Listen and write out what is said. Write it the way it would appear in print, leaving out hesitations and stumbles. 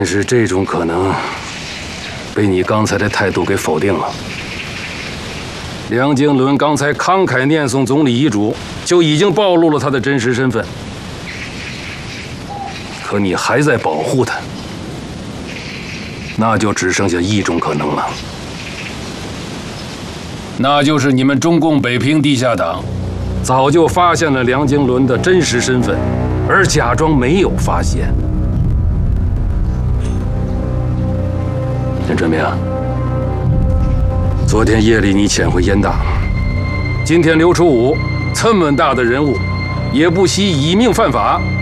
但是这种可能被你刚才的态度给否定了。梁经纶刚才慷慨念诵总理遗嘱，就已经暴露了他的真实身份。可你还在保护他，那就只剩下一种可能了，那就是你们中共北平地下党早就发现了梁经纶的真实身份，而假装没有发现。任传明，昨天夜里你潜回燕大，今天刘楚武这么大的人物，也不惜以命犯法，